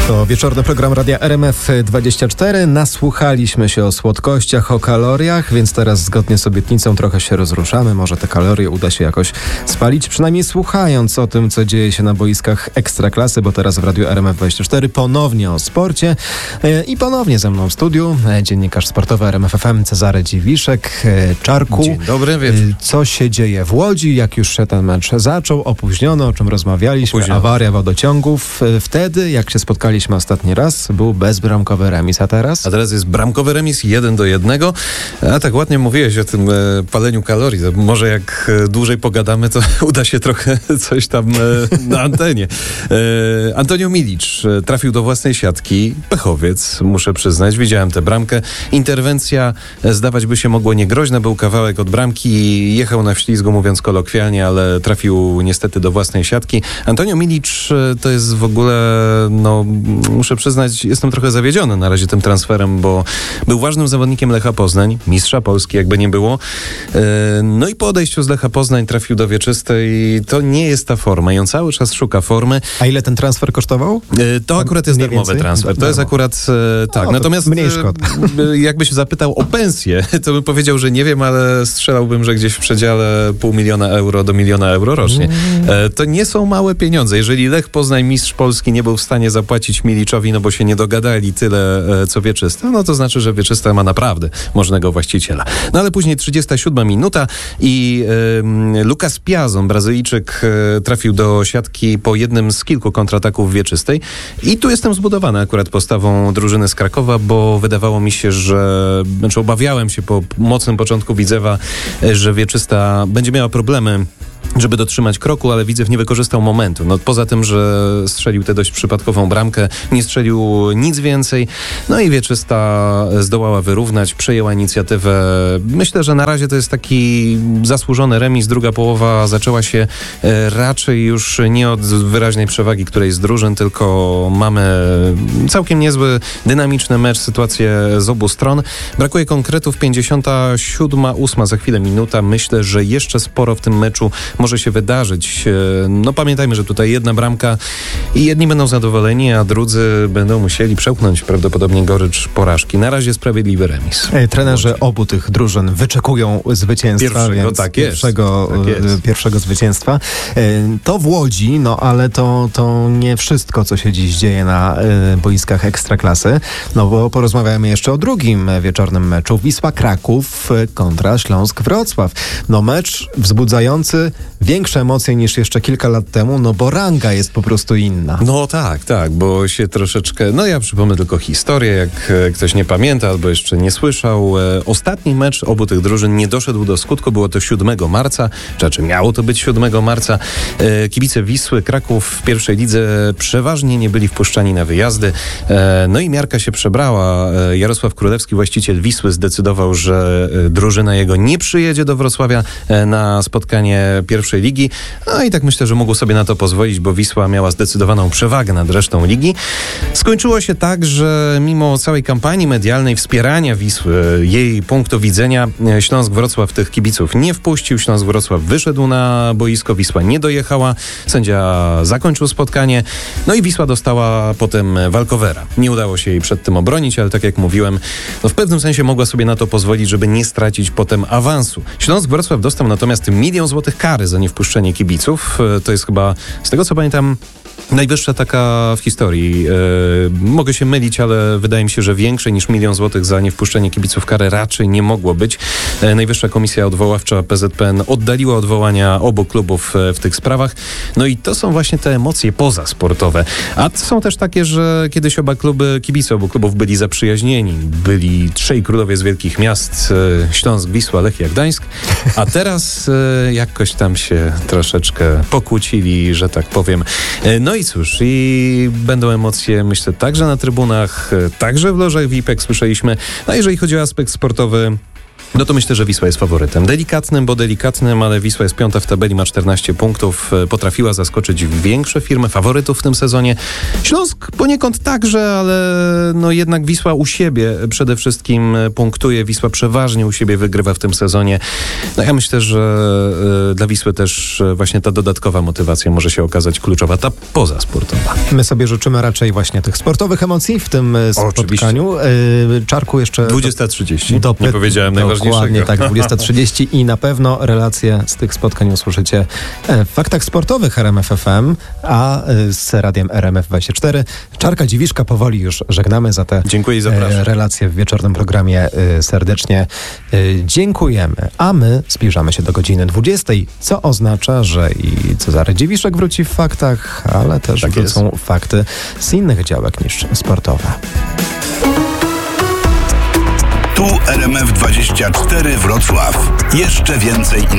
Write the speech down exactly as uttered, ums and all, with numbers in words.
To wieczorny program Radia R M F dwadzieścia cztery. Nasłuchaliśmy się o słodkościach, o kaloriach, więc teraz zgodnie z obietnicą trochę się rozruszamy. Może te kalorie uda się jakoś spalić, przynajmniej słuchając o tym, co dzieje się na boiskach Ekstraklasy, bo teraz w Radiu R M F dwadzieścia cztery ponownie o sporcie. I ponownie ze mną w studiu dziennikarz sportowy R M F F M Cezary Dziwiszek. Czarku, dzień dobry wieczór. Co się dzieje w Łodzi? Jak już się ten mecz zaczął? Opóźniono, o czym rozmawialiśmy. Opóźniono. Awaria wodociągów. Wtedy, jak się spotkaliśmy ostatni raz, był bezbramkowy remis, a teraz? A teraz jest bramkowy remis jeden do jednego. A tak ładnie mówiłeś o tym e, paleniu kalorii. To może jak e, dłużej pogadamy, to uda się trochę coś tam e, na antenie. E, Antonio Milić e, trafił do własnej siatki. Pechowiec, muszę przyznać. Widziałem tę bramkę. Interwencja e, zdawać by się mogło niegroźna. Był kawałek od bramki. Jechał na wślizgu, mówiąc kolokwialnie, ale trafił niestety do własnej siatki. Antonio Milić e, to jest w ogóle, no muszę przyznać, jestem trochę zawiedziony na razie tym transferem, bo był ważnym zawodnikiem Lecha Poznań, mistrza Polski, jakby nie było. No i po odejściu z Lecha Poznań trafił do Wieczystej. To nie jest ta forma i on cały czas szuka formy. A ile ten transfer kosztował? To akurat jest Mniej darmowy więcej? transfer. To Darmo. jest akurat tak. O, Natomiast mniej szkoda. jakbyś zapytał o pensję, to bym powiedział, że nie wiem, ale strzelałbym, że gdzieś w przedziale pół miliona euro do miliona euro rocznie. To nie są małe pieniądze. Jeżeli Lech Poznań, mistrz Polski, nie był w stanie zapłacić Miliczowi, no bo się nie dogadali tyle, co Wieczysta, no to znaczy, że Wieczysta ma naprawdę możnego właściciela. No ale później trzydziesta siódma minuta i y, Lucas Piazon, Brazylijczyk, y, trafił do siatki po jednym z kilku kontrataków Wieczystej i tu jestem zbudowany akurat postawą drużyny z Krakowa, bo wydawało mi się, że, znaczy obawiałem się po mocnym początku Widzewa, że Wieczysta będzie miała problemy, żeby dotrzymać kroku, ale Widzew nie wykorzystał momentu. No poza tym, że strzelił tę dość przypadkową bramkę, nie strzelił nic więcej. No i Wieczysta zdołała wyrównać, przejęła inicjatywę. Myślę, że na razie to jest taki zasłużony remis. Druga połowa zaczęła się e, raczej już nie od wyraźnej przewagi którejś z drużyn, tylko mamy całkiem niezły, dynamiczny mecz, sytuację z obu stron. Brakuje konkretów. pięćdziesiąta siódma ósma, za chwilę minuta. Myślę, że jeszcze sporo w tym meczu może się wydarzyć. No pamiętajmy, że tutaj jedna bramka i jedni będą zadowoleni, a drudzy będą musieli przełknąć prawdopodobnie gorycz porażki. Na razie sprawiedliwy remis. Trenerzy obu tych drużyn wyczekują zwycięstwa, Pierwszego, więc tak jest. Pierwszego, Tak jest. pierwszego zwycięstwa. To w Łodzi, no ale to, to nie wszystko, co się dziś dzieje na boiskach Ekstraklasy, no bo porozmawiamy jeszcze o drugim wieczornym meczu. Wisła Kraków kontra Śląsk Wrocław. No mecz wzbudzający większe emocje niż jeszcze kilka lat temu, no bo ranga jest po prostu inna. No tak, tak, bo się troszeczkę, no ja przypomnę tylko historię, jak e, ktoś nie pamięta albo jeszcze nie słyszał. E, ostatni mecz obu tych drużyn nie doszedł do skutku, było to siódmego marca, czy raczej miało to być siódmego marca. E, kibice Wisły Kraków w pierwszej lidze przeważnie nie byli wpuszczani na wyjazdy, e, no i miarka się przebrała. E, Jarosław Królewski, właściciel Wisły, zdecydował, że e, drużyna jego nie przyjedzie do Wrocławia e, na spotkanie pierwszej ligi. No i tak myślę, że mógł sobie na to pozwolić, bo Wisła miała zdecydowaną przewagę nad resztą ligi. Skończyło się tak, że mimo całej kampanii medialnej wspierania Wisły, jej punktu widzenia, Śląsk Wrocław tych kibiców nie wpuścił. Śląsk Wrocław wyszedł na boisko, Wisła nie dojechała. Sędzia zakończył spotkanie. No i Wisła dostała potem walkowera. Nie udało się jej przed tym obronić, ale tak jak mówiłem, no w pewnym sensie mogła sobie na to pozwolić, żeby nie stracić potem awansu. Śląsk Wrocław dostał natomiast milion złotych kary za niewpuszczenie kibiców. To jest chyba, z tego co pamiętam, najwyższa taka w historii. E, mogę się mylić, ale wydaje mi się, że większe niż milion złotych za niewpuszczenie kibiców kary raczej nie mogło być. E, Najwyższa Komisja Odwoławcza P Z P N oddaliła odwołania obu klubów e, w tych sprawach. No i to są właśnie te emocje pozasportowe. A są też takie, że kiedyś oba kluby, kibice obu klubów byli zaprzyjaźnieni. Byli trzej królowie z wielkich miast, e, Śląsk, Wisła, Lechia, Gdańsk. A teraz e, jakoś tam się troszeczkę pokłócili, że tak powiem. E, No i cóż, i będą emocje, myślę, także na trybunach, także w lożach V I P, jak słyszeliśmy. A jeżeli chodzi o aspekt sportowy, No to myślę, że Wisła jest faworytem. Delikatnym, bo delikatnym, ale Wisła jest piąta w tabeli, ma czternaście punktów. Potrafiła zaskoczyć większe firmy, faworytów w tym sezonie. Śląsk poniekąd także, ale no jednak Wisła u siebie przede wszystkim punktuje. Wisła przeważnie u siebie wygrywa w tym sezonie. No ja myślę, że y, dla Wisły też y, właśnie ta dodatkowa motywacja może się okazać kluczowa, ta pozasportowa. My sobie życzymy raczej właśnie tych sportowych emocji w tym y, spotkaniu. Y, Czarku jeszcze... dwudziesta trzydzieści. Dopy- Nie powiedziałem najważniejszego. Dokładnie tak, dwudziesta trzydzieści i na pewno relacje z tych spotkań usłyszycie w Faktach Sportowych R M F F M, a z radiem R M F dwadzieścia cztery. Czarka Dziwiszka powoli już żegnamy za te Dziękuję i zapraszam. relacje w wieczornym programie. Serdecznie dziękujemy. A my zbliżamy się do godziny dwudziestej, co oznacza, że i Cezary Dziwiszek wróci w faktach, ale też Tak wrócą jest. fakty z innych działek niż sportowe. Tu R M F dwadzieścia cztery Wrocław. Jeszcze więcej